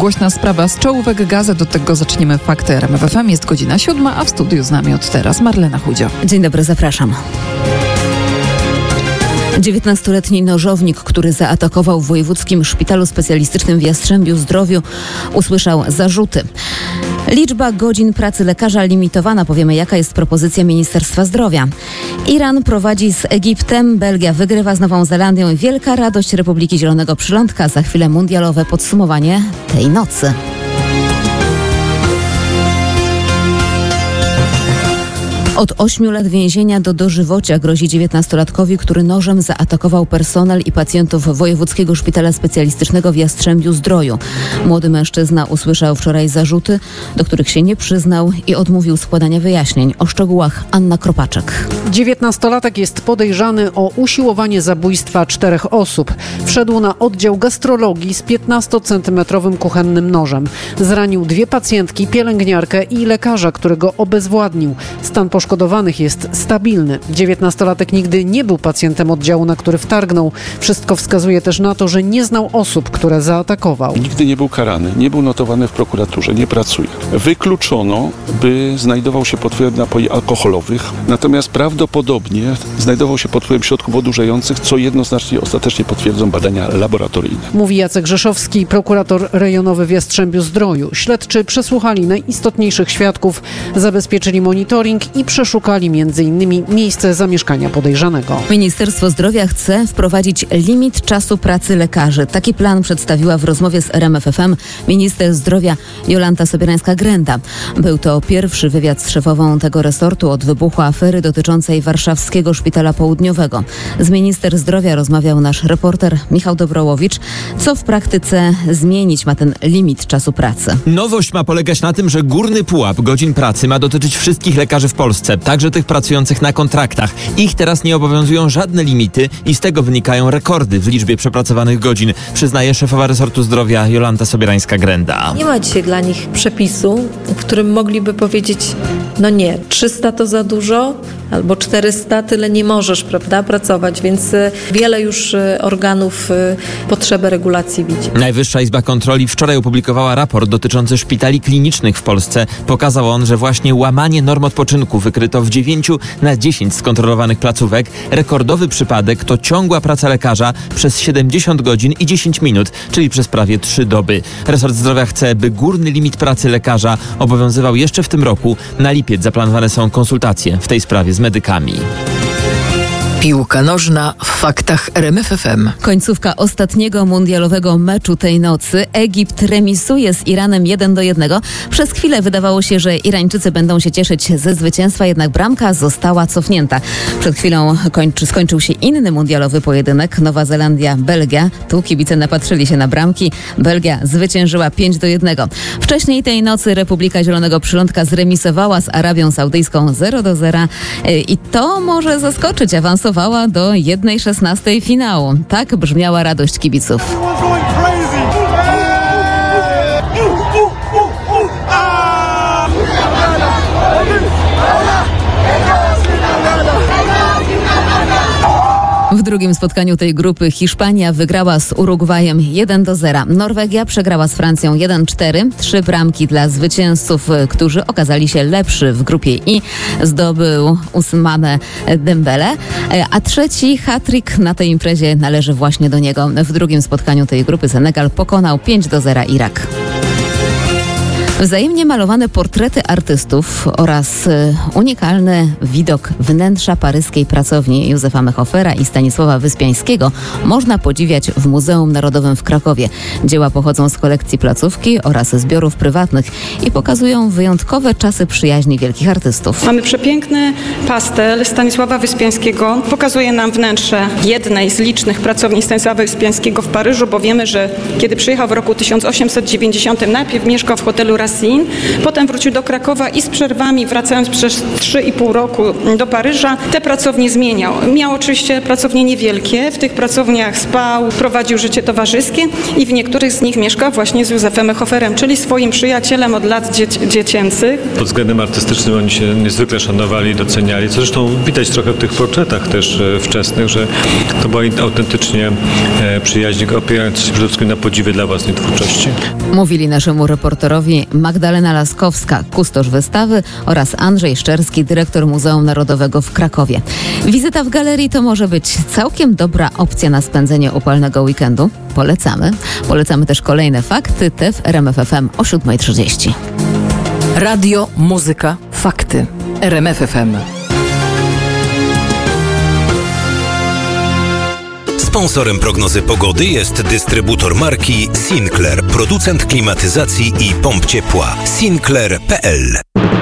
Głośna sprawa z czołówek gazet. Do tego zaczniemy Fakty RMF FM. Jest godzina 7, a w studiu z nami od teraz Marlena Chudzio. Dzień dobry, zapraszam. 19-letni nożownik, który zaatakował w Wojewódzkim Szpitalu Specjalistycznym w Jastrzębiu-Zdroju, usłyszał zarzuty. Liczba godzin pracy lekarza limitowana. Powiemy, jaka jest propozycja Ministerstwa Zdrowia. Iran prowadzi z Egiptem, Belgia wygrywa z Nową Zelandią. Wielka radość Republiki Zielonego Przylądka. Za chwilę mundialowe podsumowanie tej nocy. Od 8 lat więzienia do dożywocia grozi 19-latkowi, który nożem zaatakował personel i pacjentów Wojewódzkiego Szpitala Specjalistycznego w Jastrzębiu-Zdroju. Młody mężczyzna usłyszał wczoraj zarzuty, do których się nie przyznał i odmówił składania wyjaśnień. O szczegółach Anna Kropaczek. 19-latek jest podejrzany o usiłowanie zabójstwa 4 osób. Wszedł na oddział gastrologii z 15-centymetrowym kuchennym nożem. Zranił 2 pacjentki, pielęgniarkę i lekarza, którego obezwładnił. Stan poszkodowanych jest stabilny. 19-latek nigdy nie był pacjentem oddziału, na który wtargnął. Wszystko wskazuje też na to, że nie znał osób, które zaatakował. Nigdy nie był karany, nie był notowany w prokuraturze, nie pracuje. Wykluczono, by znajdował się pod wpływem napoi alkoholowych, natomiast prawdopodobnie znajdował się pod wpływem środków odurzających, co jednoznacznie ostatecznie potwierdzą badania laboratoryjne. Mówi Jacek Rzeszowski, prokurator rejonowy w Jastrzębiu-Zdroju. Śledczy przesłuchali najistotniejszych świadków, zabezpieczyli monitoring i przeszukali m.in. miejsce zamieszkania podejrzanego. Ministerstwo Zdrowia chce wprowadzić limit czasu pracy lekarzy. Taki plan przedstawiła w rozmowie z RMF FM minister zdrowia Jolanta Sobierańska-Grenda. Był to pierwszy wywiad z szefową tego resortu od wybuchu afery dotyczącej Warszawskiego Szpitala Południowego. Z minister zdrowia rozmawiał nasz reporter Michał Dobrołowicz. Co w praktyce zmienić ma ten limit czasu pracy? Nowość ma polegać na tym, że górny pułap godzin pracy ma dotyczyć wszystkich lekarzy w Polsce, także tych pracujących na kontraktach. Ich teraz nie obowiązują żadne limity i z tego wynikają rekordy w liczbie przepracowanych godzin, przyznaje szefowa resortu zdrowia Jolanta Sobierańska-Grenda. Nie ma dzisiaj dla nich przepisu, w którym mogliby powiedzieć, no nie, 300 to za dużo, albo 400, tyle nie możesz, prawda, pracować, więc wiele już organów potrzebę regulacji widzi. Najwyższa Izba Kontroli wczoraj opublikowała raport dotyczący szpitali klinicznych w Polsce. Pokazał on, że właśnie łamanie norm odpoczynku wykryto w 9 na 10 skontrolowanych placówek. Rekordowy przypadek to ciągła praca lekarza przez 70 godzin i 10 minut, czyli przez prawie 3 doby. Resort Zdrowia chce, by górny limit pracy lekarza obowiązywał jeszcze w tym roku. Na lipiec zaplanowane są konsultacje w tej sprawie z medykami. Piłka nożna w Faktach RMF FM. Końcówka ostatniego mundialowego meczu tej nocy. Egipt remisuje z Iranem 1-1. Przez chwilę wydawało się, że Irańczycy będą się cieszyć ze zwycięstwa, jednak bramka została cofnięta. Przed chwilą skończył się inny mundialowy pojedynek. Nowa Zelandia, Belgia. Tu kibice napatrzyli się na bramki. Belgia zwyciężyła 5-1. Wcześniej tej nocy Republika Zielonego Przylądka zremisowała z Arabią Saudyjską 0-0 i to może zaskoczyć. Awansowała do 1/16 finału. Tak brzmiała radość kibiców. W drugim spotkaniu tej grupy Hiszpania wygrała z Urugwajem 1-0. Norwegia przegrała z Francją 1-4. 3 bramki dla zwycięzców, którzy okazali się lepszy w grupie I. Zdobył Ousmane Dembele, a trzeci hat-trick na tej imprezie należy właśnie do niego. W drugim spotkaniu tej grupy Senegal pokonał 5-0 Irak. Wzajemnie malowane portrety artystów oraz unikalny widok wnętrza paryskiej pracowni Józefa Mechofera i Stanisława Wyspiańskiego można podziwiać w Muzeum Narodowym w Krakowie. Dzieła pochodzą z kolekcji placówki oraz zbiorów prywatnych i pokazują wyjątkowe czasy przyjaźni wielkich artystów. Mamy przepiękny pastel Stanisława Wyspiańskiego. Pokazuje nam wnętrze jednej z licznych pracowni Stanisława Wyspiańskiego w Paryżu, bo wiemy, że kiedy przyjechał w roku 1890, najpierw mieszkał w hotelu Racine SIN. Potem wrócił do Krakowa i z przerwami, wracając przez 3,5 roku do Paryża, te pracownie zmieniał. Miał oczywiście pracownie niewielkie, w tych pracowniach spał, prowadził życie towarzyskie i w niektórych z nich mieszkał właśnie z Józefem Echoferem, czyli swoim przyjacielem od lat dziecięcych. Pod względem artystycznym oni się niezwykle szanowali i doceniali, co zresztą widać trochę w tych portretach też wczesnych, że to była autentycznie przyjaźń opierająca się przede wszystkim na podziwie dla własnej twórczości. Mówili naszemu reporterowi Magdalena Laskowska, kustosz wystawy, oraz Andrzej Szczerski, dyrektor Muzeum Narodowego w Krakowie. Wizyta w galerii to może być całkiem dobra opcja na spędzenie upalnego weekendu. Polecamy. Polecamy też kolejne fakty, te w RMF FM o 7:30. Radio, muzyka, fakty. RMF FM. Sponsorem prognozy pogody jest dystrybutor marki Sinclair, producent klimatyzacji i pomp ciepła. Sinclair.pl.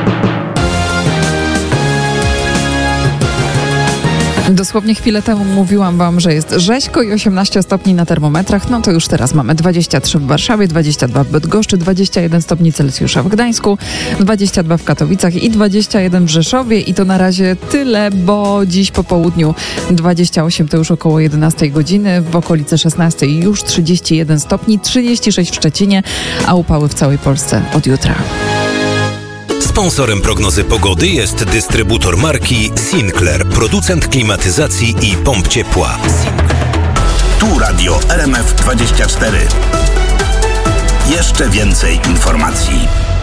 Dosłownie chwilę temu mówiłam wam, że jest rzeźko i 18 stopni na termometrach. No to już teraz mamy 23 w Warszawie, 22 w Bydgoszczy, 21 stopni Celsjusza w Gdańsku, 22 w Katowicach i 21 w Rzeszowie. I to na razie tyle, bo dziś po południu 28 to już około 11 godziny, w okolicy 16 już 31 stopni, 36 w Szczecinie, a upały w całej Polsce od jutra. Sponsorem prognozy pogody jest dystrybutor marki Sinclair, producent klimatyzacji i pomp ciepła. Tu radio RMF 24. Jeszcze więcej informacji.